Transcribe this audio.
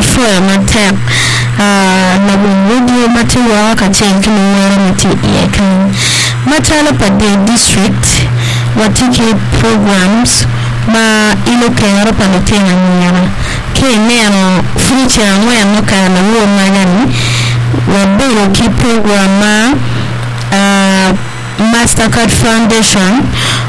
for matem na video material ka change ni kan matala pa the district watiki programs ma ilo kero pa tena nyama ke neno future mwe kana wo magani wa ki program Mastercard Foundation